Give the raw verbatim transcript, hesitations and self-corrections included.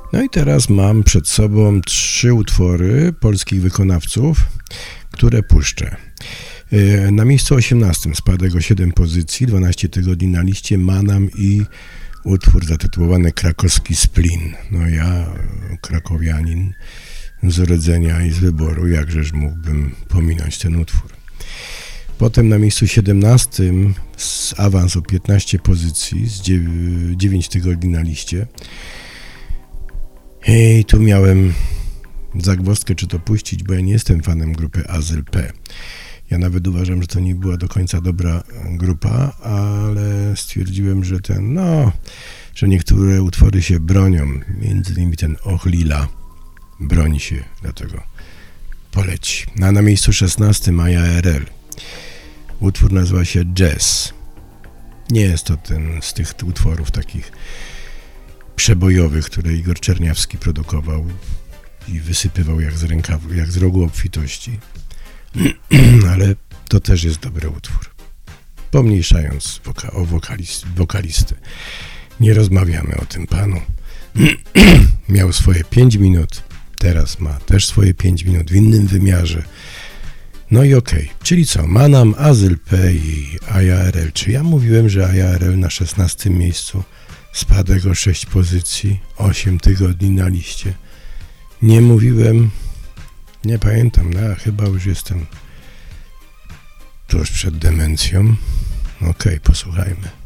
No i teraz mam przed sobą trzy utwory polskich wykonawców, które puszczę. Na miejscu osiemnastym spadek o siedem pozycji, dwanaście tygodni na liście, Manam i utwór zatytułowany Krakowski Splin. No ja, krakowianin z urodzenia i z wyboru, jakżeż mógłbym pominąć ten utwór. Potem na miejscu siedemnastym z awans o piętnaście pozycji, z dziewięć tygodni na liście. I tu miałem zagwozdkę, czy to puścić, bo ja nie jestem fanem grupy Azyl P. Ja nawet uważam, że to nie była do końca dobra grupa, ale stwierdziłem, że ten, no, że niektóre utwory się bronią, między innymi ten Och Lila broni się, dlatego poleci. A na miejscu szesnastym A J A R L. Utwór nazywa się Jazz. Nie jest to ten z tych utworów takich przebojowych, które Igor Czerniawski produkował i wysypywał jak z rękawu, jak z rogu obfitości. Ale to też jest dobry utwór. Pomniejszając woka- o wokalist- wokalistę. Nie rozmawiamy o tym panu. Miał swoje pięć minut, teraz ma też swoje pięć minut w innym wymiarze. No i okej, okay. Czyli co? Manam, Azyl P i A J A R L. Czy ja mówiłem, że A J A R L na szesnastym miejscu, spadek o sześć pozycji, osiem tygodni na liście? Nie mówiłem, nie pamiętam, no chyba już jestem tuż przed demencją. Okej, okay, posłuchajmy.